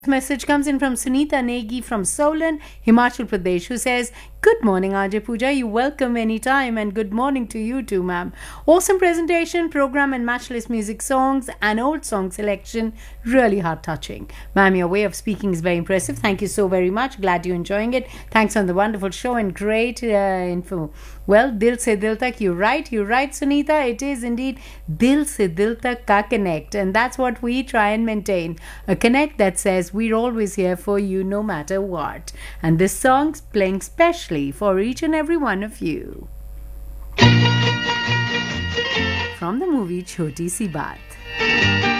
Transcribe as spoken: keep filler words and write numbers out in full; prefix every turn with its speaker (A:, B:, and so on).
A: Message comes in from Sunita Negi from Solan, Himachal Pradesh, who says, "Good morning, Ajay Pooja. You welcome anytime, and good morning to you too, ma'am. Awesome presentation, program, and matchless music songs and old song selection. Really heart touching. Ma'am, your way of speaking is very impressive. Thank you so very much. Glad you're enjoying it. Thanks on the wonderful show and great uh, info. Well, Dil Se Dil Tak, you're right. You're right, Sunita. It is indeed Dil Se Dil Tak Ka connect, and that's what we try and maintain. A connect that says we're always here for you no matter what. And this song's playing specially for each and every one of you. From the movie Choti Si Baat.